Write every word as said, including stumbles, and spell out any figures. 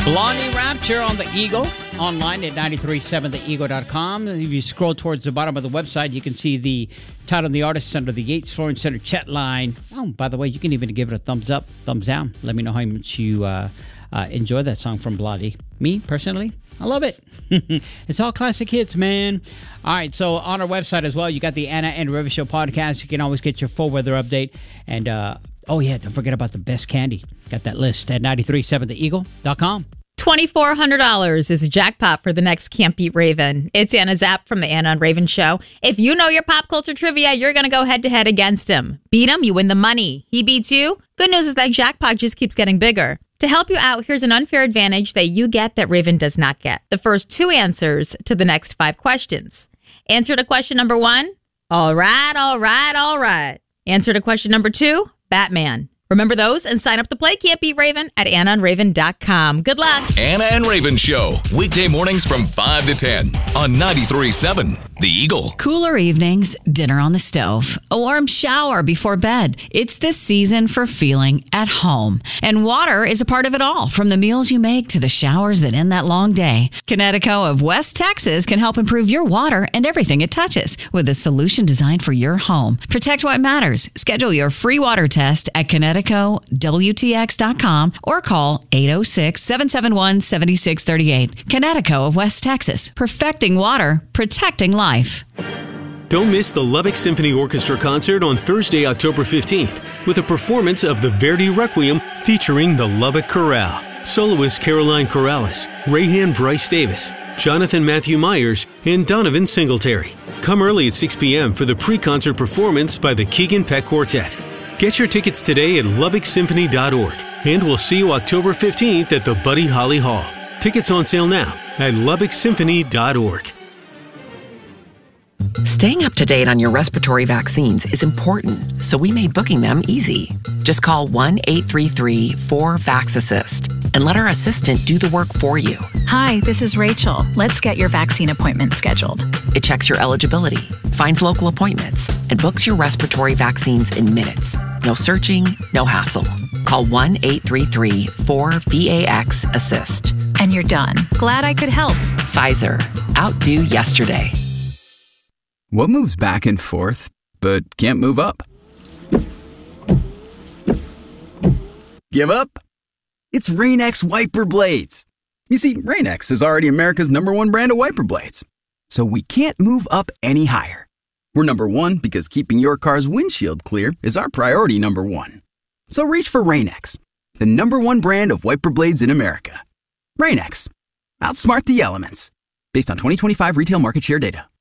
Blondie Rapture on the Eagle, online at nine three seven the eagle dot com. If you scroll towards the bottom of the website, you can see the title of the artist under the Yates Flooring Center chat line. Oh, by the way, you can even give it a thumbs up, thumbs down. Let me know how much you uh, uh, enjoy that song from Blondie. Me, personally, I love it. It's all classic hits, man. All right, so on our website as well, you got the Anna and River Show podcast. You can always get your full weather update. And, uh, oh, yeah, don't forget about the best candy. Got that list at nine three seven the eagle dot com. twenty-four hundred dollars is a jackpot for the next Can't Beat Raven. It's Anna's app from the Anna and Raven Show. If you know your pop culture trivia, you're going to go head-to-head against him. Beat him, you win the money. He beats you. Good news is that jackpot just keeps getting bigger. To help you out, here's an unfair advantage that you get that Raven does not get. The first two answers to the next five questions. Answer to question number one, all right, all right, all right. Answer to question number two, Batman. Remember those and sign up to play Can't Beat Raven at anna and raven dot com. Good luck. Anna and Raven Show, weekday mornings from five to ten on ninety-three point seven The Eagle. Cooler evenings, dinner on the stove, a warm shower before bed. It's the season for feeling at home. And water is a part of it all, from the meals you make to the showers that end that long day. Connecticut of West Texas can help improve your water and everything it touches with a solution designed for your home. Protect what matters. Schedule your free water test at Connecticut W T X dot com or call eight oh six, seven seven one, seven six three eight. Connecticut of West Texas. Perfecting water, protecting life. Don't miss the Lubbock Symphony Orchestra concert on Thursday, October fifteenth, with a performance of the Verdi Requiem featuring the Lubbock Chorale. Soloist Caroline Corrales, Rayhan Bryce Davis, Jonathan Matthew Myers, and Donovan Singletary. Come early at six p.m. for the pre-concert performance by the Keegan Peck Quartet. Get your tickets today at lubbock symphony dot org, and we'll see you October fifteenth at the Buddy Holly Hall. Tickets on sale now at lubbock symphony dot org. Staying up to date on your respiratory vaccines is important, so we made booking them easy. Just call one eight three three, four, VAX assist and let our assistant do the work for you. Hi, this is Rachel. Let's get your vaccine appointment scheduled. It checks your eligibility, finds local appointments, and books your respiratory vaccines in minutes. No searching, no hassle. Call one eight three three, four, VAX assist. And you're done. Glad I could help. Pfizer. Outdo yesterday. What moves back and forth, but can't move up? Give up? It's Rain-X wiper blades. You see, Rain-X is already America's number one brand of wiper blades. So we can't move up any higher. We're number one because keeping your car's windshield clear is our priority number one. So reach for Rain-X, the number one brand of wiper blades in America. Rain-X. Outsmart the elements. Based on twenty twenty-five retail market share data.